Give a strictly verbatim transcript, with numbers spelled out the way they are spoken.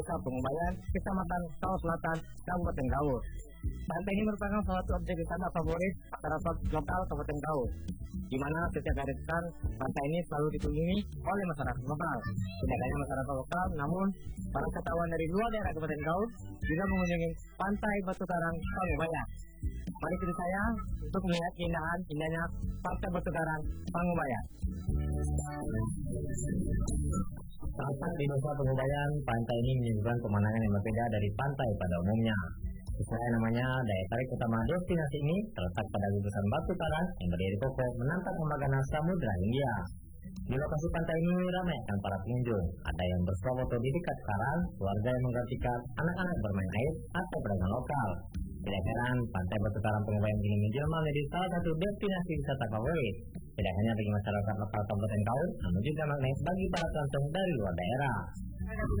Desa Pengubayan, Kecamatan Kau Selatan, Kabupaten Gaus. Pantai ini merupakan salah satu objek wisata favorit masyarakat lokal Kabupaten Gaus, di mana setiap akhir pekan pantai ini selalu dikunjungi oleh masyarakat lokal. Tidak hanya masyarakat lokal, namun para wisatawan dari luar daerah Kabupaten Gaus juga mengunjungi Pantai Batu Karang Pangubayan. Mari ikuti saya untuk melihat keindahan indahnya Pantai Batu Karang Pangubayan. Terletak di Desa Pengubayan, pantai ini menyuguhkan pemandangan yang berbeda dari pantai pada umumnya. Sesuai namanya, daya tarik utama destinasi ini terletak pada gugusan batu karang yang berdiri kokoh menantang pemagana Samudra Hindia. Di lokasi pantai ini ramai akan para pengunjung. Ada yang bersuah foto di dekat karang, keluarga yang menggantikan anak-anak bermain air, atau pedagang lokal. Tidak heran, Pantai Batu Karang Pengubayan ini menjelma menjadi salah satu destinasi wisata favorit. Tidak hanya bagi masyarakat lokal Kabupaten Gaus, namun juga magnet bagi para pengunjung dari luar daerah.